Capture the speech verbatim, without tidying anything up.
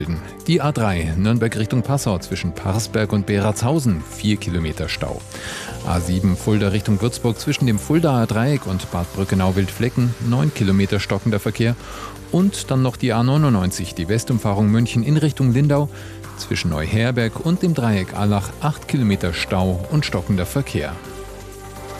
Die A drei Nürnberg Richtung Passau zwischen Parsberg und Beratshausen, vier Kilometer Stau. A sieben Fulda Richtung Würzburg zwischen dem Fuldaer Dreieck und Bad Brückenau-Wildflecken, neun Kilometer stockender Verkehr. Und dann noch die A neunundneunzig, die Westumfahrung München in Richtung Lindau, zwischen Neuherberg und dem Dreieck Allach, acht Kilometer Stau und stockender Verkehr.